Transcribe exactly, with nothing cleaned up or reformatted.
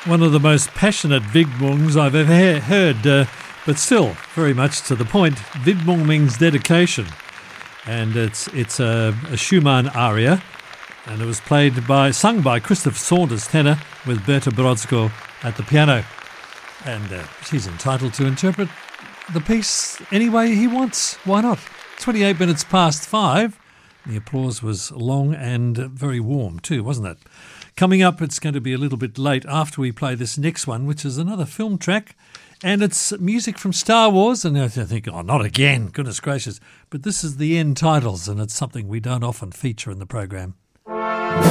One of the most passionate Vidmungs I've ever he- heard, uh, but still very much to the point. Vidmung means dedication, and it's it's a, a Schumann aria, and it was played by, sung by Christopher Saunders tenor with Berta Brodzko at the piano, and uh, he's entitled to interpret the piece any way he wants. Why not? twenty-eight minutes past five. The applause was long and very warm too, wasn't it? Coming up, it's going to be a little bit late after we play this next one, which is another film track, and it's music from Star Wars, and I think, oh, not again, goodness gracious. But this is the end titles, and it's something we don't often feature in the program.